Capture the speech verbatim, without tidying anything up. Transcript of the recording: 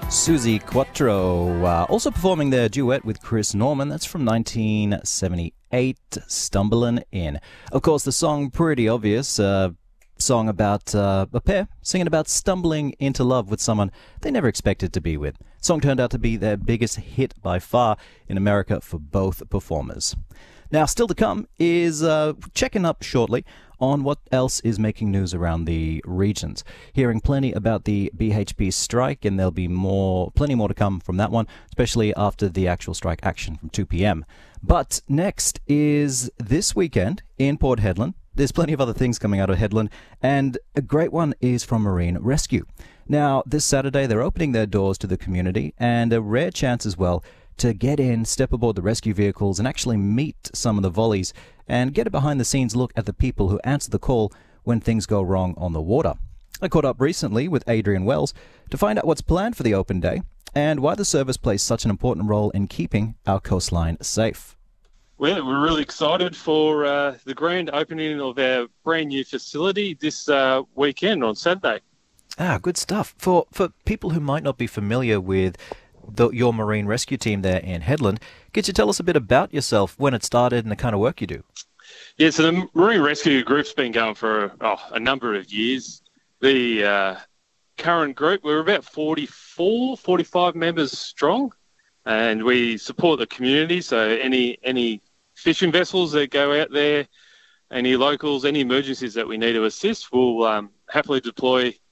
Suzi Quatro, uh, also performing their duet with Chris Norman. That's from nineteen seventy-eight, Stumbling In. Of course, the song pretty obvious. Uh, song about uh, a pair singing about stumbling into love with someone they never expected to be with. Song turned out to be their biggest hit by far in America for both performers. Now, still to come is uh, checking up shortly on what else is making news around the regions. Hearing plenty about the B H P strike, and there'll be more, plenty more to come from that one, especially after the actual strike action from two p.m. But next is this weekend in Port Hedland. There's plenty of other things coming out of Hedland, and a great one is from Marine Rescue. Now, this Saturday, they're opening their doors to the community, and a rare chance as well to get in, step aboard the rescue vehicles, and actually meet some of the volleys and get a behind-the-scenes look at the people who answer the call when things go wrong on the water. I caught up recently with Adrian Wells to find out what's planned for the open day and why the service plays such an important role in keeping our coastline safe. Well, we're really excited for uh, the grand opening of our brand new facility this uh, weekend on Saturday. Ah, good stuff. For for people who might not be familiar with the, your marine rescue team there in Hedland, could you tell us a bit about yourself, when it started and the kind of work you do? Yeah, so the Marine Rescue Group's been going for oh, a number of years. The uh, current group, we're about forty-four, forty-five members strong, and we support the community. So any any fishing vessels that go out there, any locals, any emergencies that we need to assist, we'll um, happily deploy